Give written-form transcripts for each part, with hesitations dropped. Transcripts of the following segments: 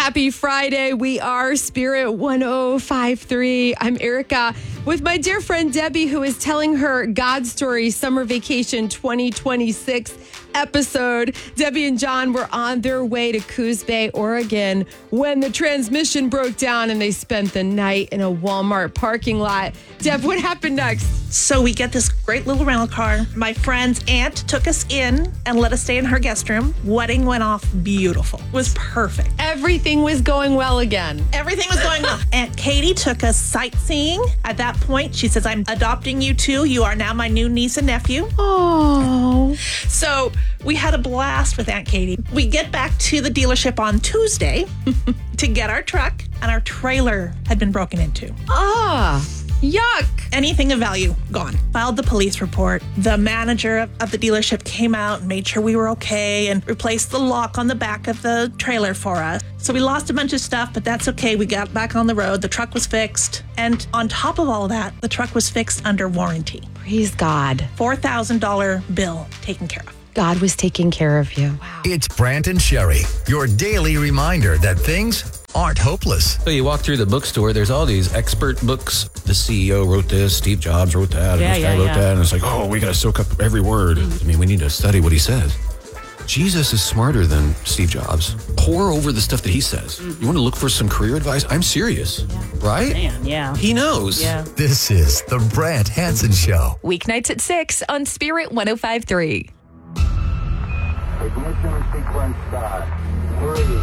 Happy Friday. We are Spirit 1053. I'm Erica with my dear friend Debbie, who is telling her God Story Summer Vacation 2026 episode. Debbie and John were on their way to Coos Bay, Oregon, when the transmission broke down and they spent the night in a Walmart parking lot. Deb, what happened next? So we get this great little rental car. My friend's aunt took us in and let us stay in her guest room. Wedding went off beautiful. It was perfect. Everything was going well again. Everything was going well. Aunt Katie took us sightseeing. At that point, she says, I'm adopting you too. You are now my new niece and nephew. Oh. So we had a blast with Aunt Katie. We get back to the dealership on Tuesday to get our truck, and our trailer had been broken into. Yuck. Anything of value, gone. Filed the police report. The manager of the dealership came out and made sure we were okay and replaced the lock on the back of the trailer for us. So we lost a bunch of stuff, but that's okay. We got back on the road. The truck was fixed. And on top of all of that, the truck was fixed under warranty. Praise God. $4,000 bill taken care of. God was taking care of you. Wow. It's Brant and Sherry, your daily reminder that things aren't hopeless. So you walk through the bookstore, there's all these expert books. The CEO wrote this, Steve Jobs wrote that, and this guy wrote that. And it's like, oh, we got to soak up every word. I mean, we need to study what he says. Jesus is smarter than Steve Jobs. Pour over the stuff that he says. You want to look for some career advice? I'm serious. Right? Man, yeah. He knows. Yeah. This is the Brant Hansen Show. Weeknights at 6 on Spirit 1053. Ignition sequence start. 3, 2, 1,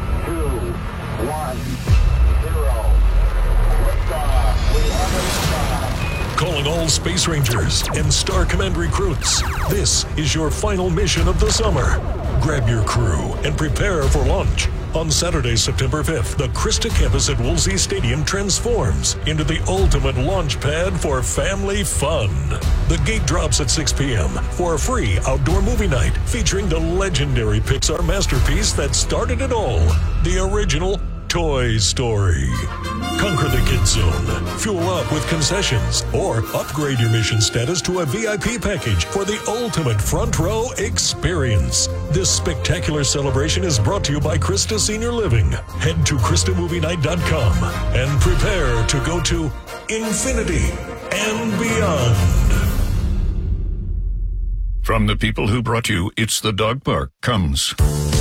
0. Liftoff. We have a Calling all Space Rangers and Star Command recruits. This is your final mission of the summer. Grab your crew and prepare for launch. On Saturday, September 5th, the Krista campus at Woolsey Stadium transforms into the ultimate launch pad for family fun. The gate drops at 6 p.m. for a free outdoor movie night featuring the legendary Pixar masterpiece that started it all, the original Toy Story. Conquer the Kids Zone, fuel up with concessions, or upgrade your mission status to a VIP package for the ultimate front row experience. This spectacular celebration is brought to you by Krista Senior Living. Head to KristaMovieNight.com and prepare to go to infinity and beyond. From the people who brought you It's the Dog Park comes